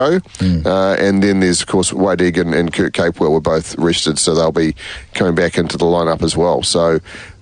And then there's, of course, Wade Egan and Kurt Capewell were both rested, so they'll be coming back into the lineup as well. So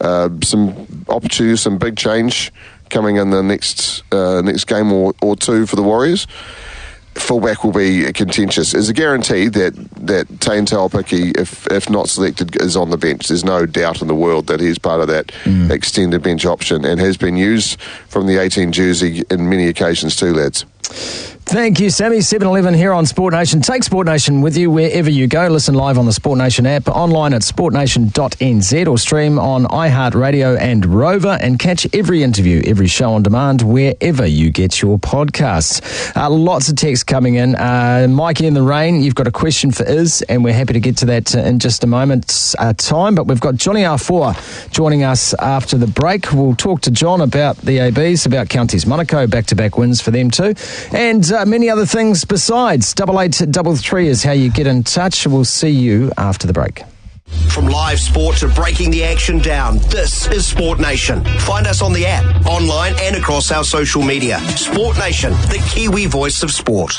some opportunities, some big change coming in the next game or two for the Warriors. Fullback will be contentious. There's a guarantee that Taine Taupiki, if not selected, is on the bench. There's no doubt in the world that he's part of that extended bench option and has been used from the 18 jersey in many occasions too, lads. Thank you, Sammy. 7-Eleven here on Sport Nation. Take Sport Nation with you wherever you go. Listen live on the Sport Nation app, online at sportnation.nz, or stream on iHeartRadio and Rover, and catch every interview, every show on demand wherever you get your podcasts. Lots of texts coming in. Mikey in the rain, you've got a question for Iz, and we're happy to get to that in just a moment's time. But we've got Johnny R4 joining us after the break. We'll talk to John about the ABs, about Counties Monaco, back-to-back wins for them too, and many other things besides. 8833 is how you get in touch. We'll see you after the break. From live sport to breaking the action down, this is Sport Nation. Find us on the app, online and across our social media. Sport Nation, the Kiwi voice of sport.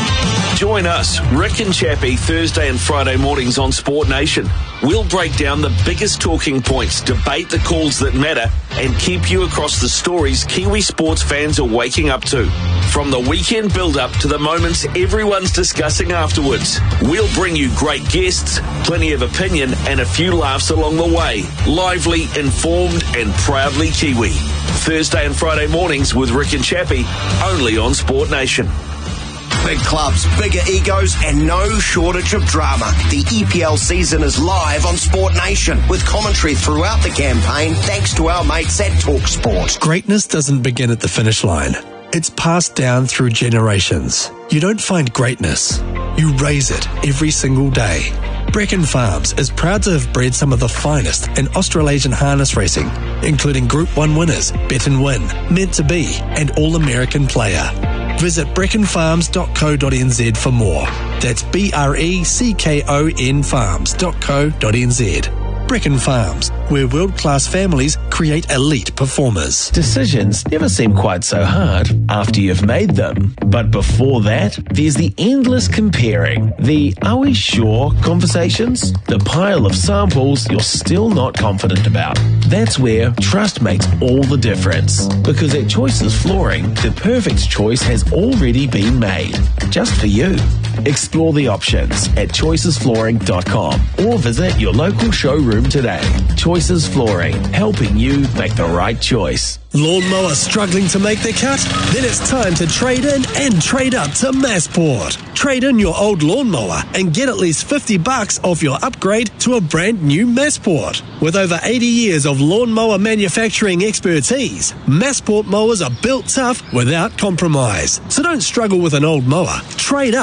Join us, Rick and Chappie, Thursday and Friday mornings on Sport Nation. We'll break down the biggest talking points, debate the calls that matter, and keep you across the stories Kiwi sports fans are waking up to. From the weekend build-up to the moments everyone's discussing afterwards, we'll bring you great guests, plenty of opinion, and a few laughs along the way. Lively, informed, and proudly Kiwi. Thursday and Friday mornings with Rick and Chappie, only on Sport Nation. Big clubs, bigger egos, and no shortage of drama. The EPL season is live on Sport Nation with commentary throughout the campaign thanks to our mates at TalkSport. Greatness doesn't begin at the finish line. It's passed down through generations. You don't find greatness. You raise it every single day. Brecon Farms is proud to have bred some of the finest in Australasian harness racing, including Group 1 winners, Bet and Win, Meant to Be, and All-American Player. Visit brecconfarms.co.nz for more. That's BRECKON farms.co.nz. Brecon Farms, where world-class families create elite performers. Decisions never seem quite so hard after you've made them. But before that, there's the endless comparing, the "are we sure" conversations, the pile of samples you're still not confident about. That's where trust makes all the difference. Because at Choices Flooring, the perfect choice has already been made, just for you. Explore the options at choicesflooring.com or visit your local showroom today. Choices Flooring, helping you make the right choice. Lawnmower struggling to make the cut? Then it's time to trade in and trade up to Massport. Trade in your old lawnmower and get at least $50 off your upgrade to a brand new Massport. With over 80 years of lawnmower manufacturing expertise, Massport mowers are built tough without compromise. So don't struggle with an old mower. Trade up